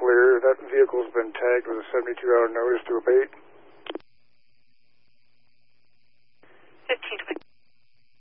clear. That vehicle's been tagged with a 72-hour notice to abate.